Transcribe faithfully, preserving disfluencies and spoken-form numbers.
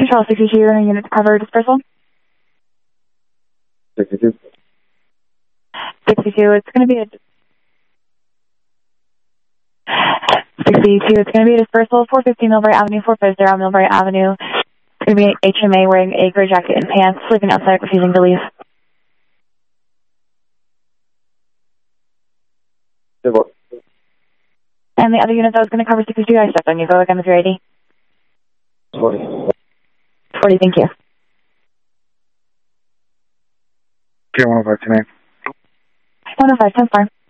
Control sixty-two, you're in a unit to cover dispersal. sixty-two. sixty-two, it's going to be a... sixty-two, it's going to be a dispersal, four fifty Millbrae Avenue, four fifty Millbrae Avenue. It's going to be an H M A wearing a gray jacket and pants, sleeping outside, refusing to leave. And the other unit that was going to cover sixty-two, I stepped on you. Go again with your I D. forty. forty, thank you. K one oh five ten. one oh five, ten far.